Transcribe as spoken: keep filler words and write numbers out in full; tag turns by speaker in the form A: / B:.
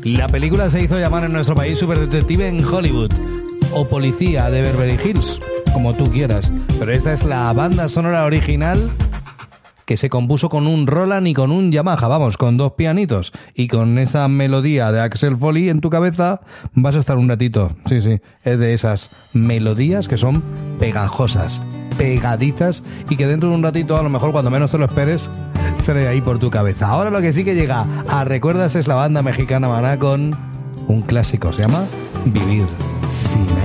A: La película se hizo llamar en nuestro país Superdetective en Hollywood o Policía de Beverly Hills, como tú quieras. Pero esta es la banda sonora original que se compuso con un Roland y con un Yamaha, vamos, con dos pianitos. Y con esa melodía de Axel Foley en tu cabeza vas a estar un ratito. Sí, sí, es de esas melodías que son pegajosas, pegadizas y que dentro de un ratito, a lo mejor cuando menos te lo esperes, sale ahí por tu cabeza. Ahora lo que sí que llega a recuerdas es la banda mexicana Maná con un clásico, se llama Vivir sin